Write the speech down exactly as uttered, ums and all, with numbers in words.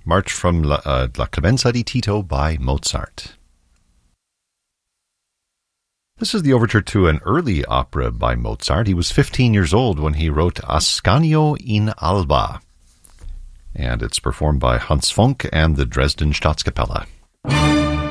March from La, uh, La Clemenza di Tito by Mozart. This is the overture to an early opera by Mozart. He was fifteen years old when he wrote Ascanio in Alba, and it's performed by Hans Funk and the Dresden Staatskapelle.